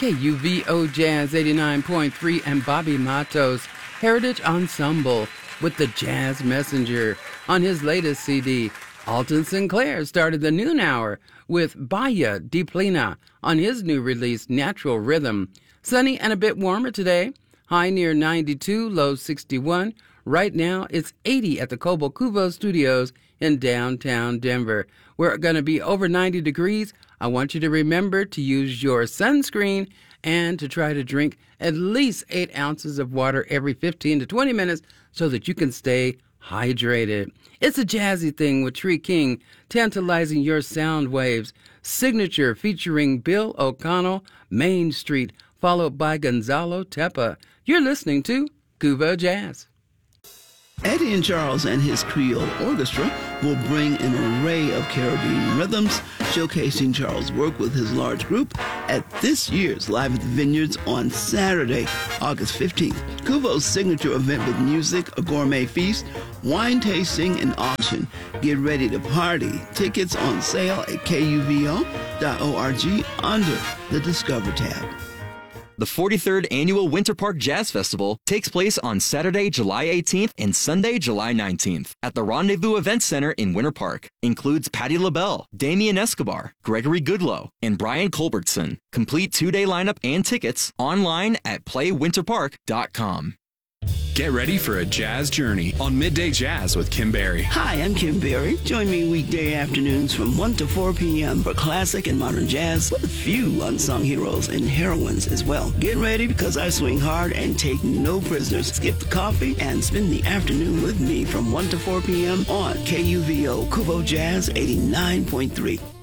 KUVO Jazz 89.3 and Bobby Matos Heritage Ensemble with the Jazz Messenger. On his latest CD, Alton Sinclair started the noon hour with Bahia de Plena on his new release, Natural Rhythm. Sunny and a bit warmer today, high near 92, low 61. Right now, it's 80 at the Cobo Cuvo Studios in downtown Denver. We're going to be over 90 degrees. I want you to remember to use your sunscreen and to try to drink at least 8 ounces of water every 15 to 20 minutes so that you can stay hydrated. It's a jazzy thing with Tree King, tantalizing your sound waves. Signature featuring Bill O'Connell, Main Street, followed by Gonzalo Tepa. You're listening to Cuvo Jazz. Eddie and Charles and his Creole Orchestra will bring an array of Caribbean rhythms, showcasing Charles' work with his large group at this year's Live at the Vineyards on Saturday, August 15th. Cuvo's signature event with music, a gourmet feast, wine tasting, and auction. Get ready to party. Tickets on sale at kuvo.org under the Discover tab. The 43rd Annual Winter Park Jazz Festival takes place on Saturday, July 18th and Sunday, July 19th at the Rendezvous Event Center in Winter Park. Includes Patti LaBelle, Damien Escobar, Gregory Goodloe, and Brian Culbertson. Complete 2-day lineup and tickets online at playwinterpark.com. Get ready for a jazz journey on Midday Jazz with Kim Berry. Hi, I'm Kim Berry. Join me weekday afternoons from 1 to 4 p.m. for classic and modern jazz with a few unsung heroes and heroines as well. Get ready because I swing hard and take no prisoners. Skip the coffee and spend the afternoon with me from 1 to 4 p.m. on KUVO Cuvo Jazz 89.3.